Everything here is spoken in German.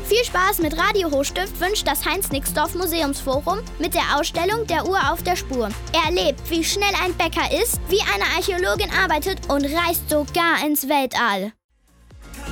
Viel Spaß mit Radio Hochstift wünscht das Heinz-Nixdorf Museumsforum mit der Ausstellung Der Uhr auf der Spur. Erlebt, wie schnell ein Bäcker ist, wie eine Archäologin arbeitet und reist sogar ins Weltall.